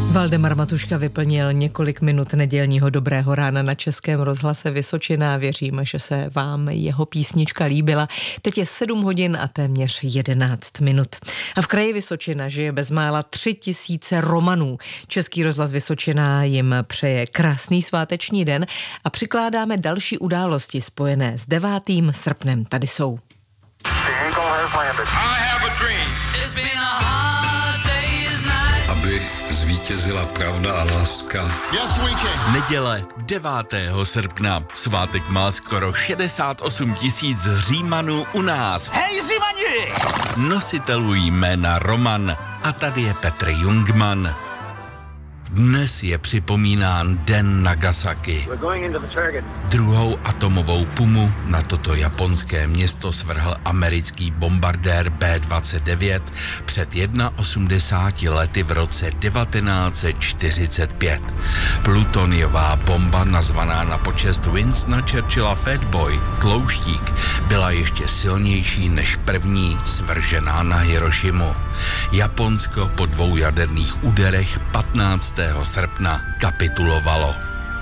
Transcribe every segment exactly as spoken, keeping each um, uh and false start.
Valdemar Matuška vyplnil několik minut nedělního Dobrého rána na Českém rozhlase Vysočina. Věřím, že se vám jeho písnička líbila. Teď je sedm hodin a téměř jedenáct minut. A v kraji Vysočina žije bezmála tři tisíce Romanů. Český rozhlas Vysočina jim přeje krásný sváteční den a přikládáme další události spojené s devátým srpnem. Tady jsou. Aby zvítězila pravda a láska. Yes, Neděle devátého srpna. Svátek má skoro šedesát osm tisíc Římanů u nás. Hej, Římani! Nositelů jména Roman. A tady je Petr Jungmann. Dnes je připomínán Den Nagasaki. Druhou atomovou pumu na toto japonské město svrhl americký bombardér bé dvacet devět před osmdesáti jedné lety v roce devatenáct set čtyřicet pět. Plutoniová bomba, nazvaná na počest Winstona Churchilla Fatboy, Tlouštík, byla ještě silnější než první svržená na Hirošimu. Japonsko po dvou jaderných úderech patnáctého srpna kapitulovalo.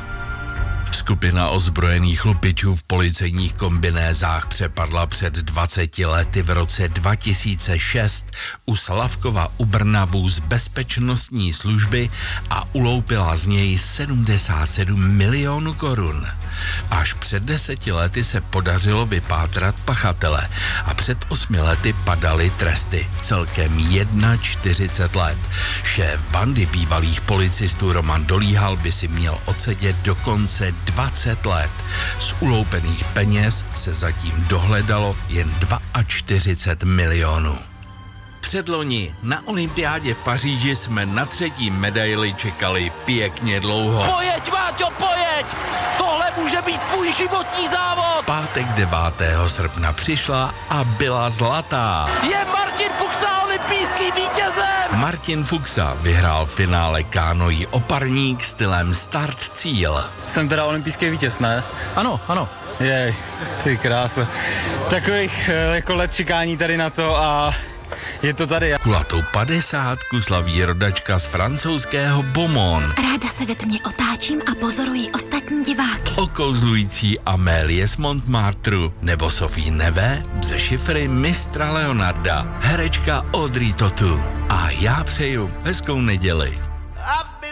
Skupina ozbrojených lupičů v policejních kombinézách přepadla před dvaceti lety v roce dva tisíce šest u Slavkova u Brna vůz bezpečnostní služby a uloupila z něj sedmdesát sedm milionů korun. Až před deseti lety se podařilo vypátrat pachatele a před osmi lety padaly tresty. Celkem čtyřicet jedna let. Šéf bandy bývalých policistů Roman Dolíhal by si měl odsedět dokonce dvacet let. Z uloupených peněz se zatím dohledalo jen čtyřicet dva milionů. Předloni na olympiádě v Paříži jsme na třetí medaili čekali pěkně dlouho. Pojeď, Máťo, pojeď! Tohle může být tvůj životní závod! V pátek devátého srpna přišla a byla zlatá. Je Martin Fuxa olympijským vítězem! Martin Fuxa vyhrál v finále kánoí oparník stylem start-cíl. Jsem teda olympijský vítěz, ne? Ano, ano. Jej, ty krása. Takových jako let čekání tady na to a je to tady. Kulatou padesátku slaví rodačka z francouzského Beaumont. Ráda se ve tmě otáčím a pozoruji ostatní diváky. Okouzlující Amélie z Montmartru nebo Sophie Neve ze šifry mistra Leonarda. Herečka Audrey Tautou. A já přeju hezkou neděli.